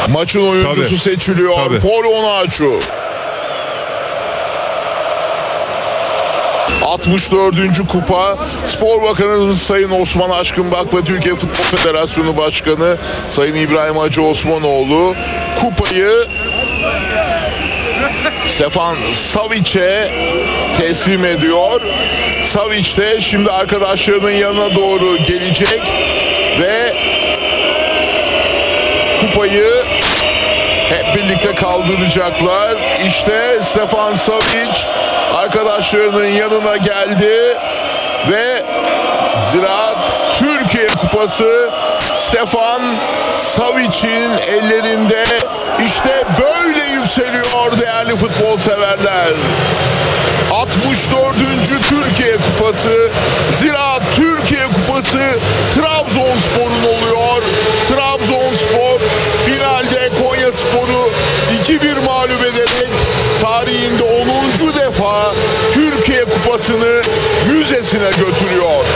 Maçın oyuncusu seçiliyor. Paul Onuachu. 64. Kupa. Spor Bakanımız Sayın Osman Aşkınbak ve Türkiye Futbol Federasyonu Başkanı Sayın İbrahim Hacı Osmanoğlu kupayı Stefan Savic'e teslim ediyor. Savic de şimdi arkadaşlarının yanına doğru gelecek ve kupayı hep birlikte kaldıracaklar. İşte Stefan Savic arkadaşlarının yanına geldi ve Ziraat Türkiye Kupası Stefan Savic'in ellerinde. İşte böyle yükseliyor değerli futbol severler. 64. Türkiye Kupası, Ziraat Türkiye Kupası Trabzonspor'un oluyor. Trabzonspor finalde Konyaspor'u 2-1 mağlup ederek tarihinde 10. defa Türkiye Kupası'nı müzesine götürüyor.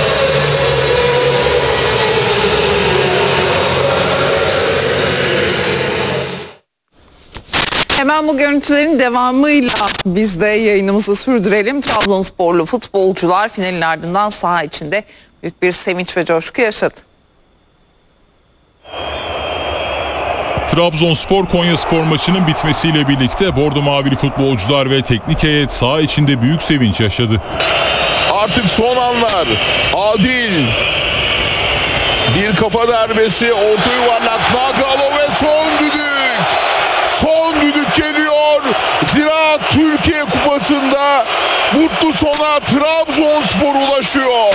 Hemen bu görüntülerin devamıyla biz de yayınımızı sürdürelim. Trabzonsporlu futbolcular finalin ardından saha içinde büyük bir sevinç ve coşku yaşadı. Trabzonspor Konyaspor maçının bitmesiyle birlikte bordo mavili futbolcular ve teknik heyet saha içinde büyük sevinç yaşadı. Artık son anlar. Adil. Bir kafa darbesi, orta yuvarlak, Nagalo ve son düdük. Son düdük geliyor. Ziraat Türkiye Kupası'nda mutlu sona Trabzonspor ulaşıyor.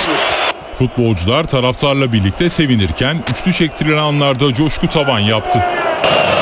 Futbolcular taraftarla birlikte sevinirken üçlü çektirilen anlarda coşku tavan yaptı.